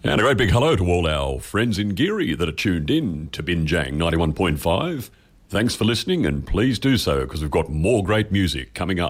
And a great big hello to all our friends in Geary that are tuned in to Binjang 91.5. Thanks for listening, and please do so because we've got more great music coming up.